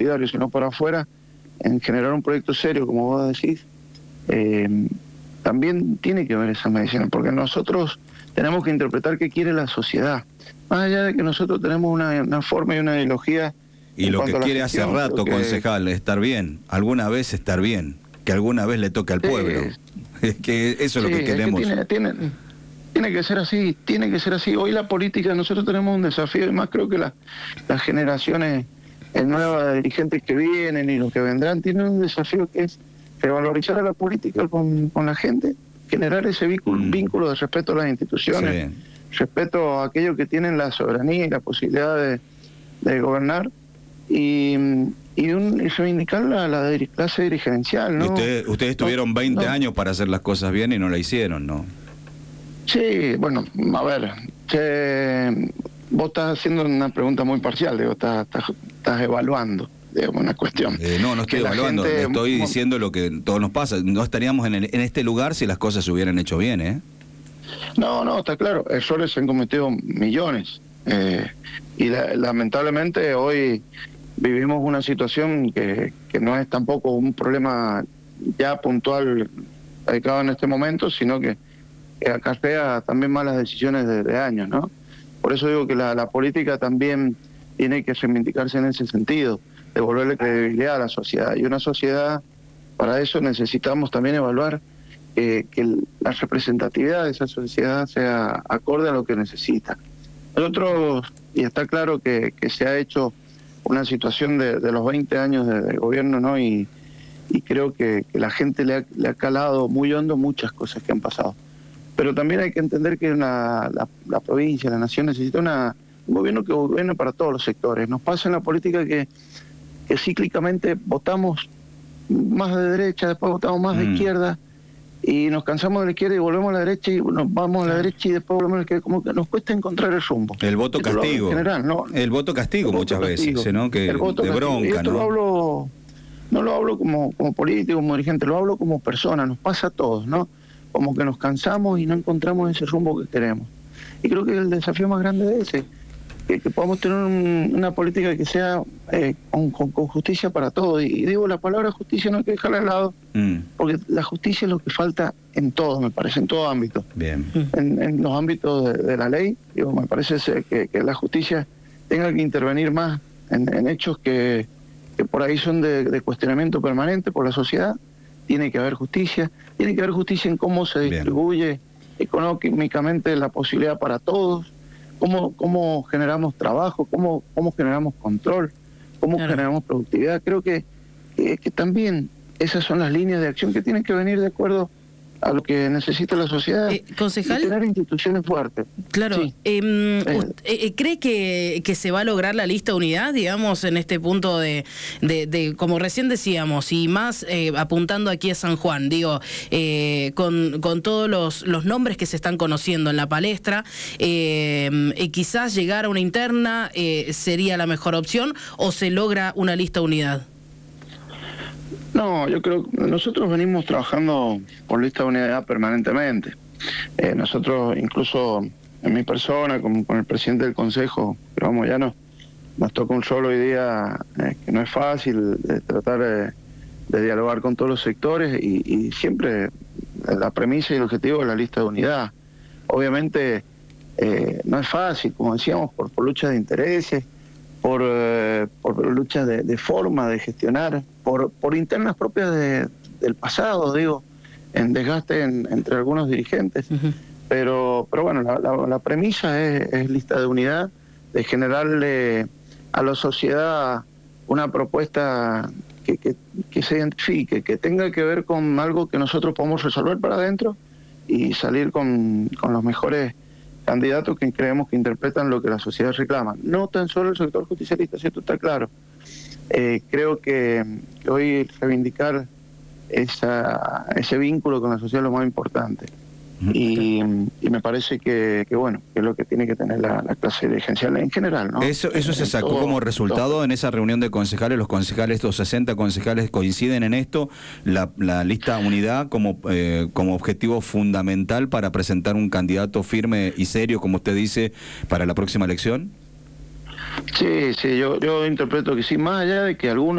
partidario, sino para afuera, en generar un proyecto serio, como vos decís, también tiene que ver esa medicina, porque nosotros tenemos que interpretar qué quiere la sociedad. Más allá de que nosotros tenemos una forma y una ideología. Y lo que quiere hace rato, concejal, estar bien, alguna vez estar bien, que alguna vez le toque al pueblo. Es que eso es lo que queremos. Es que tiene que ser así, tiene que ser así. Hoy la política, nosotros tenemos un desafío, y más creo que las generaciones nuevas dirigentes que vienen y los que vendrán tienen un desafío que es revalorizar a la política con la gente, generar ese vínculo de respeto a las instituciones, respeto a aquellos que tienen la soberanía y la posibilidad de gobernar, y reivindicar la clase dirigencial, ¿no? Ustedes tuvieron 20 años para hacer las cosas bien y no la hicieron, ¿no? Sí, bueno, a ver, vos estás haciendo una pregunta muy parcial, digo, estás evaluando, digamos, una cuestión. No estoy evaluando, estoy diciendo lo que todos nos pasa. No estaríamos en este lugar si las cosas se hubieran hecho bien, ¿eh? No, está claro, errores se han cometido millones, y lamentablemente hoy vivimos una situación que no es tampoco un problema ya puntual dedicado en este momento, sino que acarrea también malas decisiones de años, ¿no? Por eso digo que la política también tiene que reivindicarse en ese sentido, devolverle credibilidad a la sociedad. Y una sociedad, para eso necesitamos también evaluar que la representatividad de esa sociedad sea acorde a lo que necesita. Nosotros, y está claro que se ha hecho una situación de los 20 años de gobierno, ¿no? Y creo que la gente le ha calado muy hondo muchas cosas que han pasado. Pero también hay que entender que la provincia, la nación necesita un gobierno que gobierne para todos los sectores. Nos pasa en la política que cíclicamente votamos más de derecha, después votamos más de izquierda, y nos cansamos de la izquierda y volvemos a la derecha, y nos vamos a la derecha y después volvemos a la izquierda, como que nos cuesta encontrar el rumbo. El voto castigo. General, ¿no? El voto castigo muchas veces, ¿no? Que de bronca, y esto ¿no? No lo hablo como político, como dirigente, lo hablo como persona, nos pasa a todos, ¿no? Como que nos cansamos y no encontramos ese rumbo que queremos. Y creo que el desafío más grande es ese, que podamos tener una política que sea con justicia para todos. Y digo, la palabra justicia no hay que dejarla de lado, porque la justicia es lo que falta en todo, me parece, en todo ámbito. Bien. En los ámbitos de la ley, digo, me parece que la justicia tenga que intervenir más en hechos que por ahí son de cuestionamiento permanente por la sociedad. Tiene que haber justicia en cómo se distribuye económicamente la posibilidad para todos, cómo generamos trabajo, cómo generamos control, cómo generamos productividad. Creo que también esas son las líneas de acción que tienen que venir de acuerdo a lo que necesita la sociedad. Concejal, y tener instituciones fuertes. Claro. Sí. ¿Cree que se va a lograr la lista de unidad, digamos, en este punto de como recién decíamos, y más apuntando aquí a San Juan, digo, con todos los nombres que se están conociendo en la palestra, quizás llegar a una interna sería la mejor opción, o se logra una lista de unidad? No, yo creo que nosotros venimos trabajando por lista de unidad permanentemente. Nosotros, incluso en mi persona, con el presidente del Consejo, pero vamos, ya nos toca un rol hoy día que no es fácil, tratar de dialogar con todos los sectores, y siempre la premisa y el objetivo es la lista de unidad. Obviamente no es fácil, como decíamos, por lucha de intereses, por lucha de forma de gestionar, por internas propias del pasado, digo, en desgaste entre algunos dirigentes. Pero bueno, la premisa es lista de unidad, de generarle a la sociedad una propuesta que se identifique, que tenga que ver con algo que nosotros podamos resolver para adentro y salir con los mejores candidatos que creemos que interpretan lo que la sociedad reclama. No tan solo el sector justicialista, esto está claro. Creo que hoy reivindicar ese vínculo con la sociedad es lo más importante. Y me parece que bueno, que es lo que tiene que tener la clase dirigencial en general, ¿no? Eso se sacó como resultado en esa reunión de concejales. Los concejales, estos 60 concejales, coinciden en esto, la lista unidad como objetivo fundamental para presentar un candidato firme y serio, como usted dice, para la próxima elección. Sí, yo interpreto que sí, más allá de que algunos